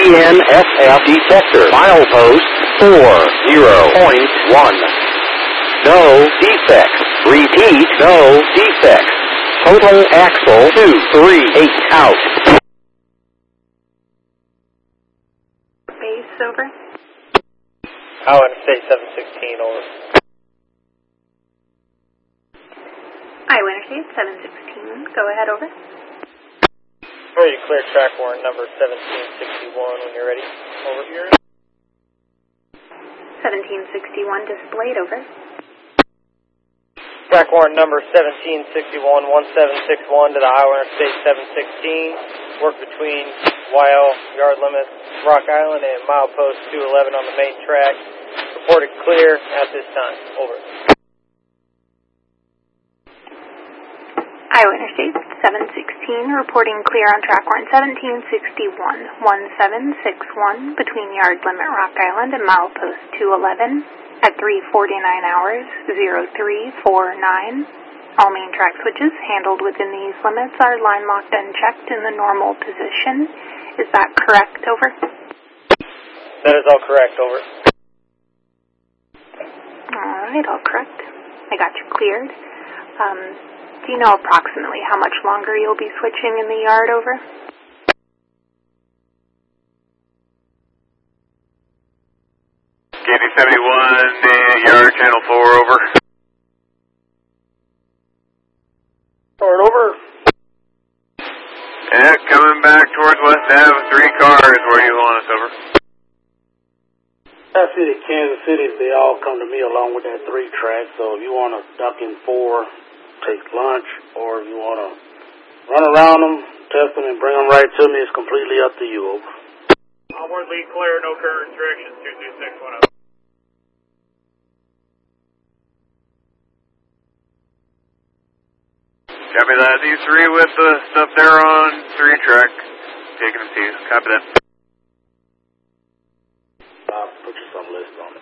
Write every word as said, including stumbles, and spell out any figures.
N S F detector. Milepost four zero point one. No defects. Repeat, no defects. Total axle two three eight out. Base, over. Iowa Interstate seven sixteen, over. Iowa Interstate seven sixteen, go ahead, over. Ready to clear track warrant number seventeen sixty-one when you're ready. Over here. seventeen sixty-one displayed, over. Track warrant number seventeen sixty-one one seven six one to the Iowa Interstate seven sixteen. Work between Y L yard limit Rock Island and milepost two eleven on the main track. Reported clear at this time. Over. Iowa Interstate seven sixteen, reporting clear on track warrant seventeen sixty-one one seven six one between yard limit Rock Island and milepost two eleven at three forty-nine hours, zero three four nine. All main track switches handled within these limits are line locked and checked in the normal position. Is that correct, over? That is all correct, over. All right, all correct. I got you cleared. Um, do you know approximately how much longer you'll be switching in the yard, over? K D seventy-one, uh, yard channel four, over. Forward, over. Yeah, coming back towards West Ave, three cars. Where do you want us, over? Kansas City, Kansas City, they all come to me along with that three track, so if you want to duck in four, take lunch, or if you want to run around them, test them, and bring them right to me, it's completely up to you, over. Onward lead clear, no current restrictions, two two six one oh. Copy that. D three with the stuff there on three track. Taking them to you. Copy that. I'll put you some list on